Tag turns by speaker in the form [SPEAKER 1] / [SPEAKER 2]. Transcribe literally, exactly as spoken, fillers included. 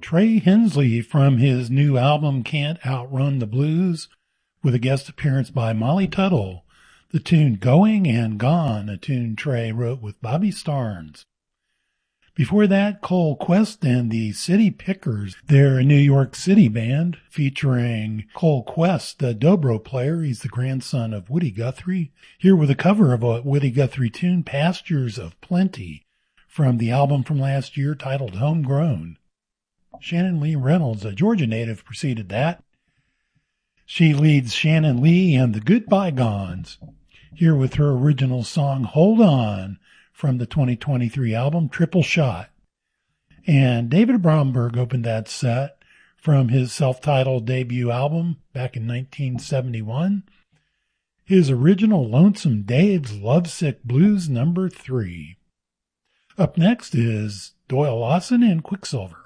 [SPEAKER 1] Trey Hensley from his new album Can't Outrun the Blues, with a guest appearance by Molly Tuttle. The tune Going and Gone, a tune Trey wrote with Bobby Starnes. Before that, Cole Quest and the City Pickers. They're a New York City band featuring Cole Quest, the dobro player. He's the grandson of Woody Guthrie. Here with a cover of a Woody Guthrie tune, Pastures of Plenty, from the album from last year titled Homegrown. Shannon Lee Reynolds, a Georgia native, preceded that. She leads Shannon Lee and the Good Bygones. Here with her original song, Hold On, from the twenty twenty-three album Triple Shot. And David Bromberg opened that set from his self-titled debut album back in nineteen seventy-one. His original Lonesome Dave's Lovesick Blues number three. Up next is Doyle Lawson and Quicksilver.